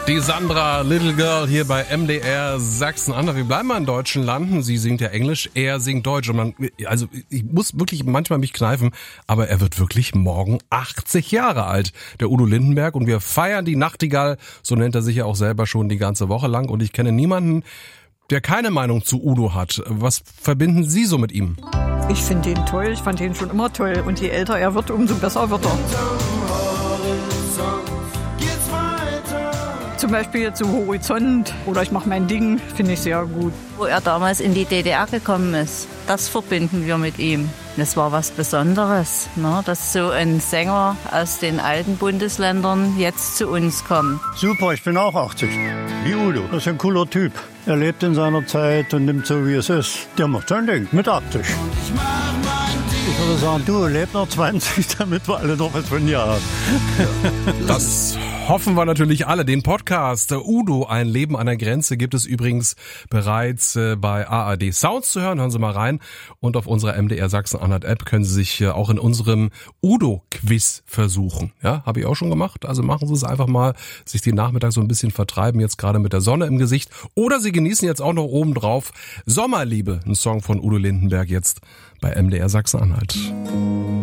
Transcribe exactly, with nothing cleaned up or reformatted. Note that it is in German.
Die Sandra, Little Girl, hier bei M D R Sachsen-Anhalt. Wir bleiben mal in deutschen Landen. Sie singt ja Englisch, er singt Deutsch. Und man, also ich muss wirklich manchmal mich kneifen, aber er wird wirklich morgen achtzig Jahre alt, der Udo Lindenberg. Und wir feiern die Nachtigall, so nennt er sich ja auch selber schon die ganze Woche lang. Und ich kenne niemanden, der keine Meinung zu Udo hat. Was verbinden Sie so mit ihm? Ich finde ihn toll, ich fand ihn schon immer toll. Und je älter er wird, umso besser wird er. Zum Beispiel zu Horizont oder ich mache mein Ding, finde ich sehr gut. Wo er damals in die D D R gekommen ist, das verbinden wir mit ihm. Das war was Besonderes, ne? Dass so ein Sänger aus den alten Bundesländern jetzt zu uns kommt. Super, ich bin auch achtzig. Wie Udo, das ist ein cooler Typ. Er lebt in seiner Zeit und nimmt so, wie es ist. Der macht sein Ding mit achtzig. Ich würde sagen, du, leb noch zwanzig, damit wir alle noch was von dir haben. Das hoffen wir natürlich alle. Den Podcast Udo, ein Leben an der Grenze, gibt es übrigens bereits bei A R D Sounds zu hören. Hören Sie mal rein. Und auf unserer M D R Sachsen-Anhalt-App können Sie sich auch in unserem Udo-Quiz versuchen. Ja, habe ich auch schon gemacht. Also machen Sie es einfach mal, sich den Nachmittag so ein bisschen vertreiben, jetzt gerade mit der Sonne im Gesicht. Oder Sie genießen jetzt auch noch obendrauf Sommerliebe, ein Song von Udo Lindenberg jetzt bei M D R Sachsen-Anhalt.